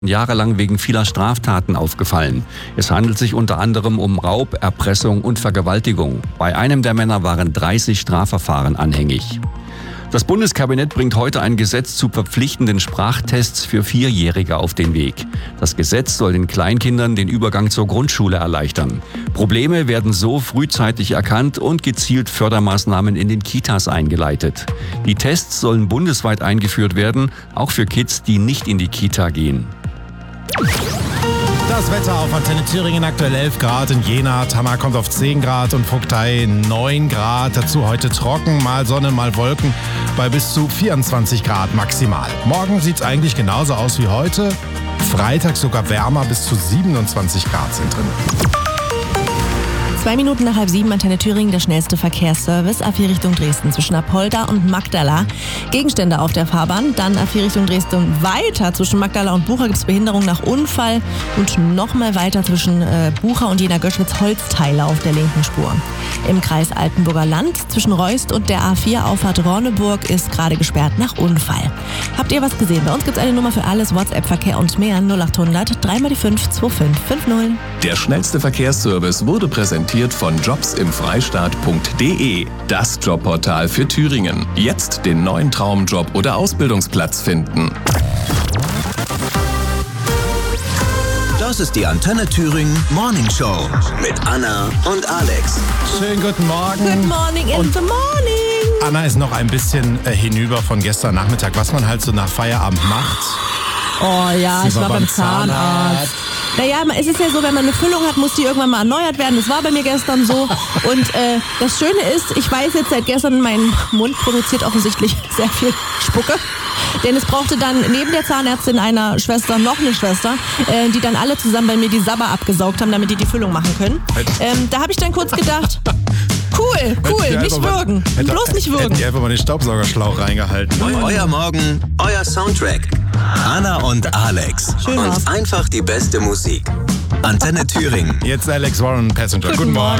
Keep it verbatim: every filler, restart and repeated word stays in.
jahrelang wegen vieler Straftaten aufgefallen. Es handelt sich unter anderem um Raub, Erpressung und Vergewaltigung. Bei einem der Männer waren dreißig Strafverfahren anhängig. Das Bundeskabinett bringt heute ein Gesetz zu verpflichtenden Sprachtests für Vierjährige auf den Weg. Das Gesetz soll den Kleinkindern den Übergang zur Grundschule erleichtern. Probleme werden so frühzeitig erkannt und gezielt Fördermaßnahmen in den Kitas eingeleitet. Die Tests sollen bundesweit eingeführt werden, auch für Kids, die nicht in die Kita gehen. Das Wetter auf Antenne Thüringen, aktuell elf Grad in Jena, Tamar kommt auf zehn Grad und Vogtei neun Grad. Dazu heute trocken, mal Sonne, mal Wolken bei bis zu vierundzwanzig Grad maximal. Morgen sieht es eigentlich genauso aus wie heute. Freitag sogar wärmer, bis zu siebenundzwanzig Grad sind drin. Zwei Minuten nach halb sieben, Antenne Thüringen, der schnellste Verkehrsservice. A vier Richtung Dresden zwischen Apolda und Magdala. Gegenstände auf der Fahrbahn. Dann A vier Richtung Dresden weiter. Zwischen Magdala und Bucha gibt es Behinderung nach Unfall. Und nochmal weiter zwischen äh, Bucha und Jena-Göschwitz Holzteile auf der linken Spur. Im Kreis Altenburger Land zwischen Reust und der A vier Auffahrt Ronneburg ist gerade gesperrt nach Unfall. Habt ihr was gesehen? Bei uns gibt es eine Nummer für alles, WhatsApp, Verkehr und mehr. null acht hundert drei mal die fünf zwei fünf fünf null. Der schnellste Verkehrsservice wurde präsentiert von jobs im freistaat punkt de, das Jobportal für Thüringen. Jetzt den neuen Traumjob oder Ausbildungsplatz finden. Das ist die Antenne Thüringen Morning Show mit Anna und Alex. Schönen guten Morgen. Good morning in Und the morning. Anna ist noch ein bisschen äh, hinüber von gestern Nachmittag, was man halt so nach Feierabend macht. Oh ja, Sie ich war beim Zahnarzt. Naja, es ist ja so, wenn man eine Füllung hat, muss die irgendwann mal erneuert werden. Das war bei mir gestern so. Und äh, das Schöne ist, ich weiß jetzt seit gestern, mein Mund produziert offensichtlich sehr viel Spucke. Denn es brauchte dann neben der Zahnärztin einer Schwester noch eine Schwester, äh, die dann alle zusammen bei mir die Sabber abgesaugt haben, damit die die Füllung machen können. Ähm, da habe ich dann kurz gedacht, cool, cool, nicht würgen. Hätte, Bloß nicht würgen. Hätten die einfach mal den Staubsaugerschlauch reingehalten. Eu- Euer Morgen, euer Soundtrack. Anna und Alex. Schön und war's. einfach die beste Musik. Antenne Thüringen. Jetzt Alex Warren, Passenger. Guten Guten Morgen.